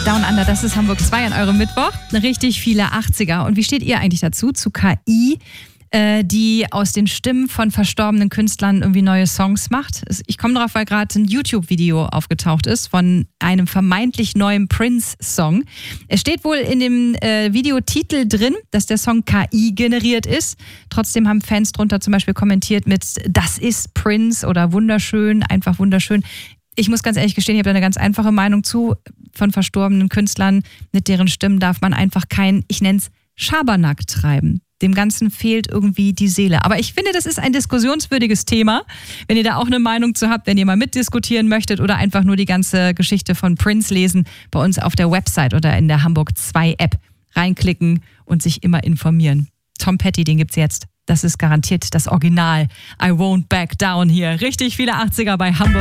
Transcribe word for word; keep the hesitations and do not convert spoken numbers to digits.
Down Under, das ist Hamburg zwei an eurem Mittwoch. Richtig viele achtziger. Und wie steht ihr eigentlich dazu, zu K I, äh, die aus den Stimmen von verstorbenen Künstlern irgendwie neue Songs macht? Ich komme drauf, weil gerade ein YouTube-Video aufgetaucht ist von einem vermeintlich neuen Prince-Song. Es steht wohl in dem äh, Videotitel drin, dass der Song K I generiert ist. Trotzdem haben Fans drunter zum Beispiel kommentiert mit "Das ist Prince" oder "Wunderschön", einfach wunderschön. Ich muss ganz ehrlich gestehen, ich habe da eine ganz einfache Meinung zu. Von verstorbenen Künstlern, mit deren Stimmen darf man einfach kein, ich nenne es Schabernack treiben. Dem Ganzen fehlt irgendwie die Seele. Aber ich finde, das ist ein diskussionswürdiges Thema. Wenn ihr da auch eine Meinung zu habt, wenn ihr mal mitdiskutieren möchtet oder einfach nur die ganze Geschichte von Prince lesen, bei uns auf der Website oder in der Hamburg zwei App reinklicken und sich immer informieren. Tom Petty, den gibt's jetzt. Das ist garantiert das Original. I won't back down hier. Richtig viele achtziger bei Hamburg.